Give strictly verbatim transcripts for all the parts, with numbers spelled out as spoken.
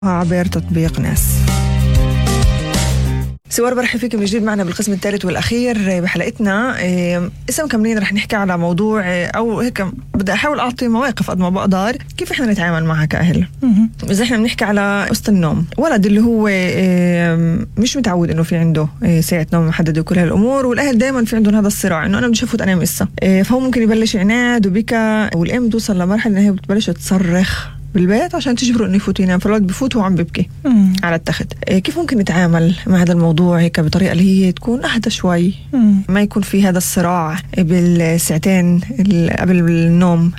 عبر تطبيق ناس. سوار، برحب فيكم من جديد معنا بالقسم الثالث والأخير بحلقتنا. اسم كملين رح نحكي على موضوع أو هيك بدي أحاول أعطي مواقف قد ما بقدر كيف إحنا نتعامل معها كأهل. إذا إحنا بنحكي على قصة النوم، ولد اللي هو مش متعود إنه في عنده ساعة نوم محددة وكل هالأمور، والأهل دائما في عندهم هذا الصراع إنه أنا بدي أفوت أنام إسا، فهو ممكن يبلش عناد وبكى، والأم توصل لمرحلة إنها بتبلش تصرخ بالبيت عشان تجبره انه يفوت ينام، فالولد بفوت وهو عم ببكي مم. على التخت. كيف ممكن نتعامل مع هذا الموضوع هيك بطريقه اللي هي تكون اهدى شوي، مم. ما يكون في هذا الصراع بالساعتين قبل النوم؟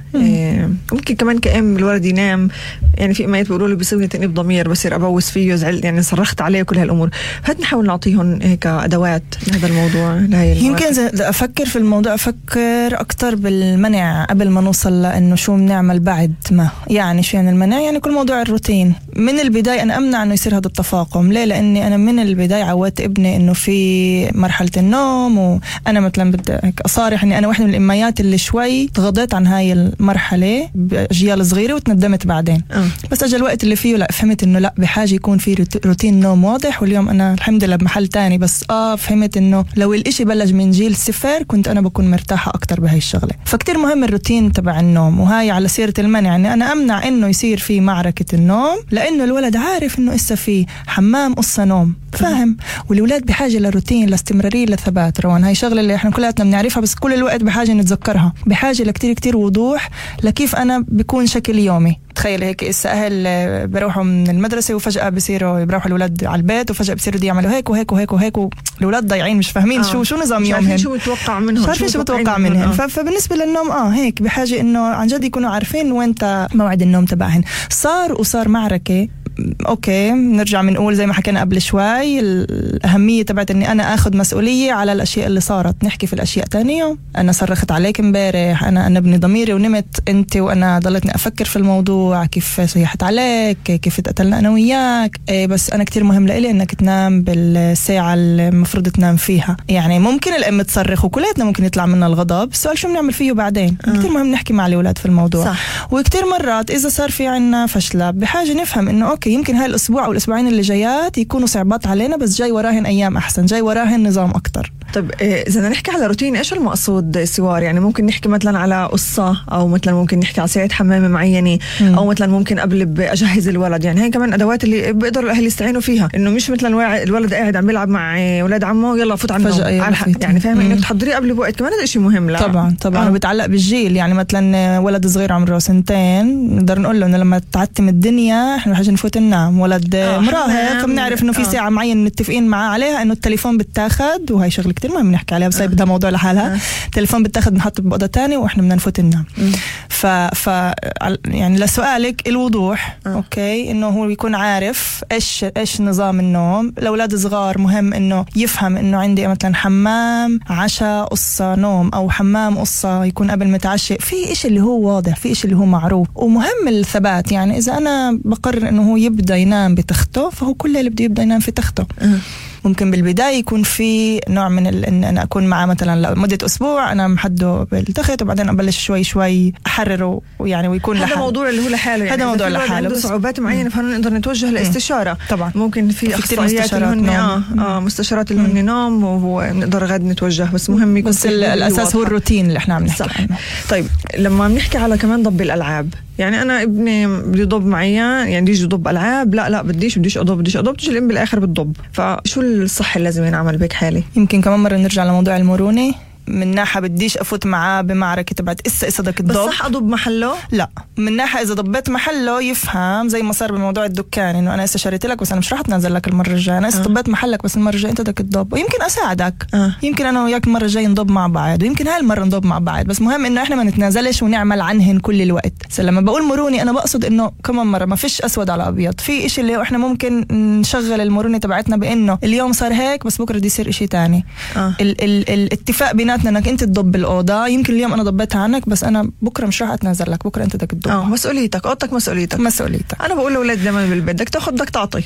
ممكن كمان كأم الولد ينام، يعني في اميات بيقولوا لي بيسوي تأنيب ضمير، بصير ابوس فيه زعل، يعني صرخت عليه وكل هالامور. فهات نحاول نعطيهم هيك ادوات لهذا الموضوع. يمكن افكر في الموضوع، افكر اكثر بالمنع قبل ما نوصل لانه شو بنعمل بعد ما، يعني شو يعني المنع، يعني كل موضوع الروتين من البداية أنا أمنع أنه يصير هذا التفاقم. ليه؟ لأني أنا من البداية عودت ابني أنه في مرحلة النوم، وأنا مثلا بدي أصارح أني أنا واحدة من الإميات اللي شوي تغضيت عن هاي المرحلة بأجيال صغيرة وتندمت بعدين. أه. بس أجل الوقت اللي فيه لا، فهمت أنه لا، بحاجة يكون في روتين نوم واضح. واليوم أنا الحمد لله بمحل تاني، بس آه فهمت أنه لو الإشي بلش من جيل صفر كنت أنا بكون مرتاحة أكتر بهاي الشغلة. فكتير مهم الروتين تبع النوم. وهاي على سيرة المنع، يعني أنا أمنع إنه يصير في معركة النوم، لأنه الولد عارف إنه إسا في حمام قصة نوم، فاهم؟ والولاد بحاجة للروتين، لاستمرارية، للثبات. روان هاي شغلة اللي إحنا كلاتنا بنعرفها، بس كل الوقت بحاجة نتذكرها، بحاجة لكتير كتير وضوح لكيف أنا بيكون شكل يومي. تخيل هيك إسا أهل بيروحوا من المدرسة وفجأة بيصيروا بيروحوا الولاد على البيت، وفجأة بيصيروا دي يعملوا هيك وهيك وهيك وهيك، والولاد ضايعين مش فاهمين آه. شو شو نظام يومهم، شو متوقع منهم، مش عارفين شو متوقع منهم. آه. فبالنسبة للنوم آه هيك بحاجة إنه عن جد يكونوا عارفين وين موعد النوم تبعهن. صار وصار معركة، اوكي نرجع بنقول زي ما حكينا قبل شوي الأهمية تبعت اني انا اخذ مسؤولية على الاشياء اللي صارت. نحكي في الاشياء تاني يوم، انا صرخت عليك امبارح، انا انا ابني ضميري ونمت انت، وانا ضلتني افكر في الموضوع، كيف صيحت عليك، كيف اتقتلنا انا وياك. إيه بس انا كتير مهم لإلي انك تنام بالساعة المفروض تنام فيها. يعني ممكن الام تصرخ وكلاتنا ممكن يطلع منا الغضب، السؤال شو بنعمل فيه بعدين. آه. كتير مهم نحكي مع الاولاد في الموضوع. صح. وكتير مرات اذا صار في عنا فشلة بحاجة نفهم انه اوكي يمكن هاي الأسبوع أو الأسبوعين اللي جايات يكونوا صعبات علينا، بس جاي وراهن أيام أحسن، جاي وراهن نظام أكتر. طب إذا بدنا نحكي على روتين، إيش المقصود سوار؟ يعني ممكن نحكي مثلا على قصة، أو مثلا ممكن نحكي على ساعة حمام معينة، م. أو مثلا ممكن قبل بأجهز الولد. يعني هي كمان أدوات اللي بيقدروا الأهل يستعينوا فيها، إنه مش مثلا الولد قاعد عم بيلعب مع ولاد عمه يلا فوت عنه يعني، فاهم؟ إنك تحضريه قبل بوقت، كمان هذا إشي مهم. لا طبعا طبعا. آه. وبتعلق بالجيل، يعني مثلا ولد صغير عمره سنتين نقدر نقول له إنه لما تعتم الدنيا إحنا حاجة نفوت ننام. ولد آه. مراهق بنعرف إنه في ساعة معينة متفقين معاه عليها، إنه التليفون بتاخد، وهي شغلة كتير مهم نحكي عليها، بس هي بدها موضوع لحالها. التليفون بتاخد بنحطه بأوضة تاني وإحنا بدنا نفوت ننام. ف ف يعني لسؤالك الوضوح، أه. أوكي إنه هو يكون عارف إيش إيش نظام النوم. الأولاد صغار مهم إنه يفهم إنه عندي مثلا حمام عشاء قصة نوم، أو حمام قصة يكون قبل ما يتعشى، في إيش اللي هو واضح، في إيش اللي هو معروف. ومهم الثبات، يعني إذا أنا بقرر إنه هو يبدأ ينام بتخته، فهو كل اللي بده يبدأ ينام في تخته. أه. ممكن بالبداية يكون في نوع من ال... إن أنا أكون معه مثلا لمدة أسبوع أنا محده بالتخت، وبعدين أبلش شوي شوي أحرره، ويعني ويكون هذا موضوع اللي هو لحاله. يعني هذا موضوع لحاله، عنده صعوبات معينة فنقدر نتوجه لاستشارة. طبعا ممكن في أخصائيات اللي هن آه, آه مستشارات اللي هن نوم، ونقدر غد نتوجه، بس مهم يكون بس الأساس هو الروتين اللي إحنا عم نحكي عنه. طيب لما بنحكي على كمان ضب الألعاب، يعني أنا ابني بدي ضب معين، يعني بديش ضب ألعاب، لا لا بديش بديش أضب بديش أضب تيجي الأم بالآخر بتضب. فشو الصح اللي لازم ينعمل بهيك حالة؟ يمكن كمان مرة نرجع لموضوع المرونة. من ناحية بديش أفوت معاه بمعركة تبعت إسا إسا دك الضب، بس صح أضب محله؟ لا، من ناحية إذا ضبيت محله يفهم، زي ما صار بموضوع الدكان، إنه أنا إسا شريت لك بس أنا مش راح أتنازل لك المرة الجاية، أنا إسا آه. ضبيت محلك بس المرة الجاية أنت دك الضب، ويمكن أساعدك. آه. يمكن أنا وياك المرة الجاية نضب مع بعض، ويمكن هاي المرة نضب مع بعض، بس مهم إنه إحنا ما نتنازلش ونعمل عنهن كل الوقت. لما بقول مروني أنا بقصد إنه كمان مرة ما فيش أسود على أبيض، في إشي اللي إحنا ممكن نشغل المرونة تبعتنا بإنه اليوم صار هيك بس بكرة دي يصير إشي تاني. آه. ال ال الاتفاق بيناتنا إنك أنت تضب بالأوضة، يمكن اليوم أنا ضبيتها عنك بس أنا بكرة مش راح أتنازل لك، بكرة أنت بدك تضب. آه مسؤوليتك، أوضتك مسؤوليتك مسؤوليتك. أنا بقول لأولاد دائما بالبيت بدك تاخذ بدك تعطي،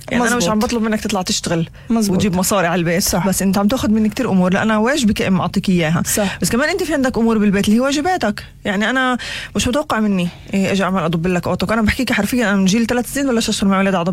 يعني مزبوط. انا مش عم بطلب منك تطلع تشتغل مزبوط. وتجيب مصاري على البيت، صح. بس انت عم تاخذ مني كتير امور، لا انا واجبك ام اعطيك اياها. صح. بس كمان انت في عندك امور بالبيت اللي هي واجباتك. يعني انا مش متوقع مني إيه اجي اعمل اضب لك اوضتك، انا بحكيك حرفيا انا من جيل ثلاث سنين بلش اشتغل مع اولاد